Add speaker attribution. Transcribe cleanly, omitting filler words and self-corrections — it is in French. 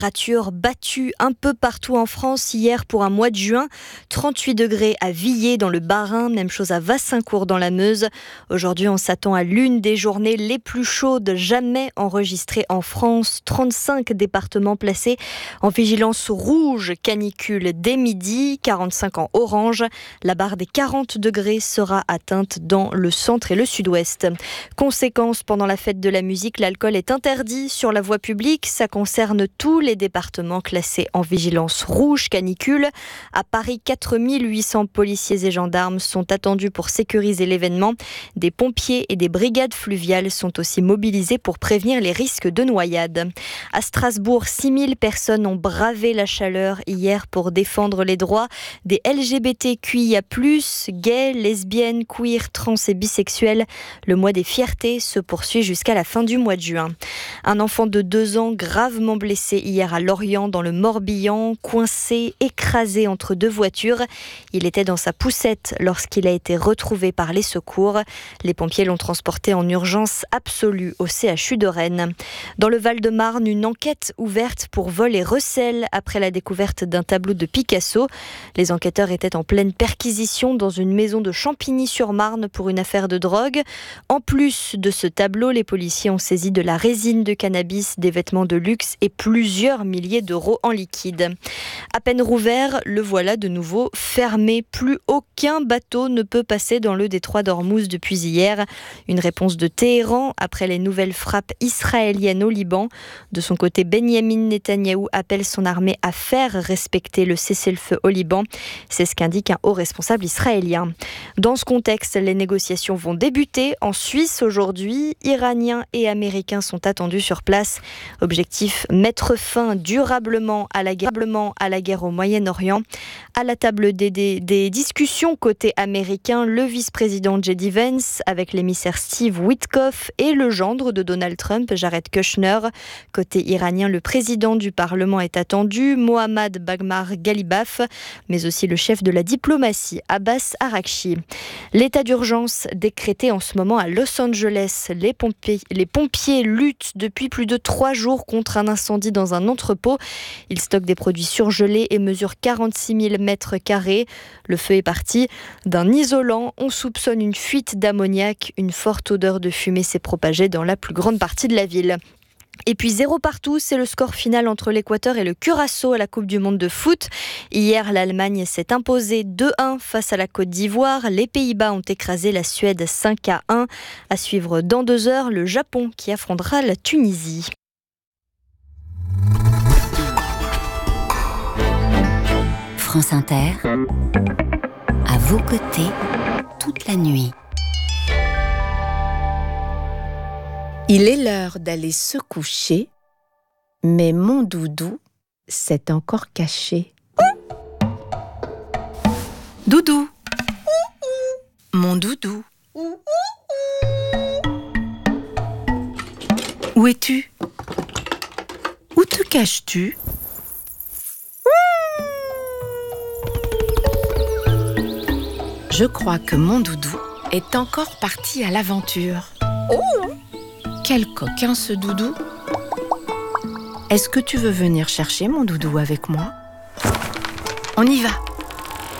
Speaker 1: Température battue un peu partout en France hier pour un mois de juin. 38 degrés à Villers dans le Bas-Rhin, même chose à Wassincourt dans la Meuse. Aujourd'hui, on s'attend à l'une des journées les plus chaudes jamais enregistrées en France. 35 départements placés en vigilance rouge canicule dès midi, 45 en orange. La barre des 40 degrés sera atteinte dans le centre et le sud-ouest. Conséquence, pendant la fête de la musique, l'alcool est interdit sur la voie publique. Ça concerne tous les départements classés en vigilance rouge canicule. À Paris, 4800 policiers et gendarmes sont attendus pour sécuriser l'événement. Des pompiers et des brigades fluviales sont aussi mobilisés pour prévenir les risques de noyade. À Strasbourg, 6000 personnes ont bravé la chaleur hier pour défendre les droits des LGBTQIA+, gays, lesbiennes, queer, trans et bisexuels. Le mois des fiertés se poursuit jusqu'à la fin du mois de juin. Un enfant de 2 ans gravement blessé hier à Lorient dans le Morbihan, coincé, écrasé entre 2 voitures. Il était dans sa poussette lorsqu'il a été retrouvé par les secours. Les pompiers l'ont transporté en urgence absolue au CHU de Rennes. Dans le Val-de-Marne, une enquête ouverte pour vol et recel après la découverte d'un tableau de Picasso. Les enquêteurs étaient en pleine perquisition dans une maison de Champigny-sur-Marne pour une affaire de drogue. En plus de ce tableau, les policiers ont saisi de la résine de cannabis, des vêtements de luxe et plusieurs milliers d'euros en liquide. À peine rouvert, le voilà de nouveau fermé. Plus aucun bateau ne peut passer dans le détroit d'Ormuz depuis hier. Une réponse de Téhéran après les nouvelles frappes israéliennes au Liban. De son côté, Benyamin Netanyahou appelle son armée à faire respecter le cessez-le-feu au Liban. C'est ce qu'indique un haut responsable israélien. Dans ce contexte, les négociations vont débuter en Suisse aujourd'hui. Iraniens et Américains sont attendus sur place. Objectif, mettre fin durablement à la guerre au Moyen-Orient. À la table des discussions côté américain, le vice-président J.D. Vance avec l'émissaire Steve Witkoff et le gendre de Donald Trump, Jared Kushner. Côté iranien, le président du Parlement est attendu, Mohammad Bagmar Ghalibaf, mais aussi le chef de la diplomatie, Abbas Araghchi. L'état d'urgence décrété en ce moment à Los Angeles. Les pompiers luttent depuis plus de 3 jours contre un incendie dans un entrepôt. Ils stockent des produits surgelés et mesurent 46 000 mètres carrés. Le feu est parti d'un isolant. On soupçonne une fuite d'ammoniac. Une forte odeur de fumée s'est propagée dans la plus grande partie de la ville. Et puis 0 partout, c'est le score final entre l'Équateur et le Curaçao à la Coupe du Monde de foot. Hier, l'Allemagne s'est imposée 2-1 face à la Côte d'Ivoire. Les Pays-Bas ont écrasé la Suède 5-1. À suivre dans 2 heures, le Japon qui affrontera la Tunisie.
Speaker 2: France Inter, à vos côtés, toute la nuit.
Speaker 3: Il est l'heure d'aller se coucher, mais mon doudou s'est encore caché. Doudou, mon doudou, où es-tu? Où te caches-tu? Je crois que mon doudou est encore parti à l'aventure. Quel coquin ce doudou! Est-ce que tu veux venir chercher mon doudou avec moi? On y va!